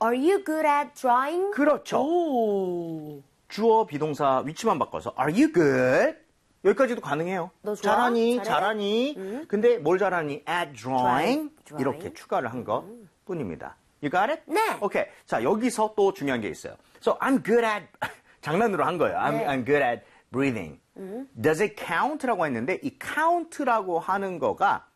Are you good at drawing? 그렇죠. 오. 주어, 비동사 위치만 바꿔서 Are you good? 여기까지도 가능해요. 너 좋아? 잘하니? 잘해? 잘하니? 근데 뭘 잘하니? At drawing? 이렇게 추가를 한 것 뿐입니다. You got it? 네. 오케이. 자, 여기서 또 중요한 게 있어요. So, I'm good at, 장난으로 한 거예요. I'm good at breathing. Does it count? 라고 했는데, 이 count라고 하는 거가